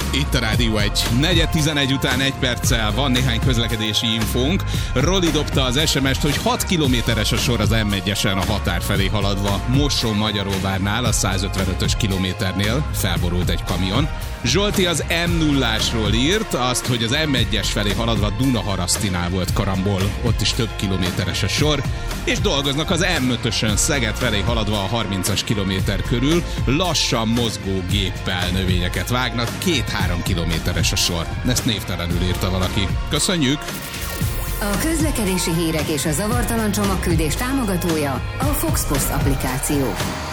Itt a Rádió 1. 4:11 után 1 perccel van néhány közlekedési infónk. Roli dobta az SMS-t, hogy 6 kilométeres a sor az M1-esen a határ felé haladva. Mosón-Magyaróvárnál a 155-ös kilométernél felborult egy kamion. Zsolti az M0-ásról írt azt, hogy az M1-es felé haladva Dunaharasztinál volt karambol, ott is több kilométeres a sor, és dolgoznak az M5-ösön Szeged felé haladva a 30-as kilométer körül, lassan mozgó géppel növényeket vágnak, 2-3 kilométeres a sor. Ezt névtelenül írta valaki. Köszönjük! A közlekedési hírek és a zavartalan csomagküldés támogatója a Fox Plus applikáció.